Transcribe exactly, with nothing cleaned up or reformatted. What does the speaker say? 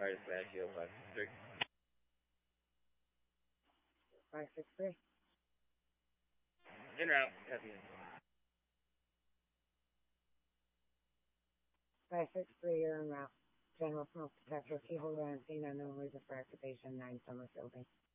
Fire slash Shield five six three. five six three. In route. Copy. five six three, you're en route. General smoke detector, key holder on scene, unknown reason for activation, nine Summer Building.